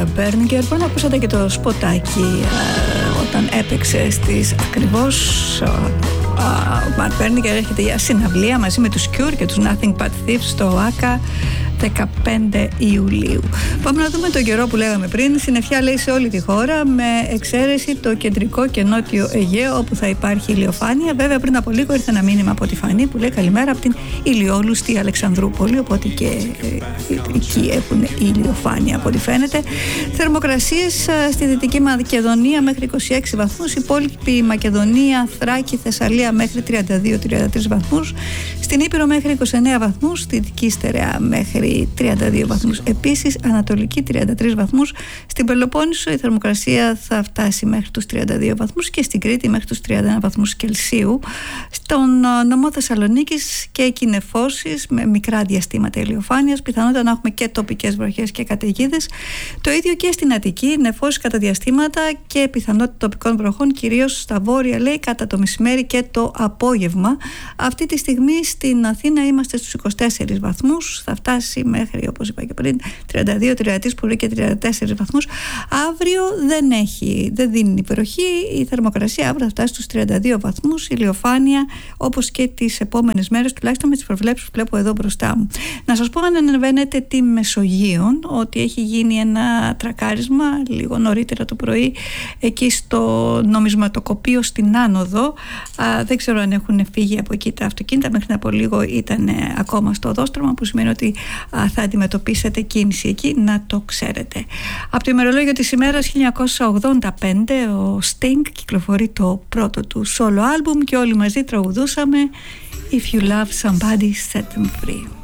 Berninger, που ακούσατε και το σποτάκι όταν έπαιξε στις ακριβώς. Ο Mark Berninger έρχεται για συναυλία μαζί με τους Cure και τους Nothing But Thieves στο ΆΚΑ 15 Ιουλίου. Πάμε να δούμε τον καιρό που λέγαμε πριν. Συννεφιά λέει σε όλη τη χώρα, με εξαίρεση το κεντρικό και νότιο Αιγαίο, όπου θα υπάρχει ηλιοφάνεια. Βέβαια, πριν από λίγο ήρθε ένα μήνυμα από τη Φανή που λέει καλημέρα από την ηλιόλουστη Αλεξανδρούπολη. Οπότε και εκεί έχουν ηλιοφάνεια, από ό,τι φαίνεται. Θερμοκρασίες στη Δυτική Μακεδονία μέχρι 26 βαθμούς. Υπόλοιπη Μακεδονία, Θράκη, Θεσσαλία μέχρι 32-33 βαθμούς. Στην Ήπειρο μέχρι 29 βαθμούς. Στη Δυτική Στερεά μέχρι 32 βαθμούς. Επίσης, Ανατολική 33 βαθμούς. Στην Πελοπόννησο η θερμοκρασία θα φτάσει μέχρι τους 32 βαθμούς και στην Κρήτη μέχρι τους 31 βαθμούς Κελσίου. Στον νομό Θεσσαλονίκης και εκεί νεφώσεις με μικρά διαστήματα ηλιοφάνειας. Πιθανότητα να έχουμε και τοπικές βροχές και καταιγίδες. Το ίδιο και στην Αττική, νεφώσεις κατά διαστήματα και πιθανότητα τοπικών βροχών, κυρίως στα βόρεια, λέει, κατά το μεσημέρι και το απόγευμα. Αυτή τη στιγμή στην Αθήνα είμαστε στους 24 βαθμούς. Θα φτάσει μέχρι, όπως είπα και πριν, 32-33 πολύ και 34 βαθμούς. Αύριο δεν δίνει βροχή. Η θερμοκρασία αύριο θα φτάσει στους 32 βαθμούς. Ηλιοφάνεια, όπως και τις επόμενες μέρες, τουλάχιστον με τις προβλέψεις που βλέπω εδώ μπροστά μου. Να σας πω, αν ανεβαίνετε τη Μεσογείον, ότι έχει γίνει ένα τρακάρισμα λίγο νωρίτερα το πρωί εκεί στο νομισματοκοπείο στην Άνοδο. Δεν ξέρω αν έχουν φύγει από εκεί τα αυτοκίνητα. Μέχρι από λίγο ήταν ακόμα στο οδόστρωμα, που σημαίνει ότι θα αντιμετωπίσετε κίνηση εκεί, να το ξέρετε. Από το ημερολόγιο της ημέρας 1985 ο Sting κυκλοφορεί το πρώτο του solo album και όλοι μαζί τραγουδούσαμε If you love somebody, set them free.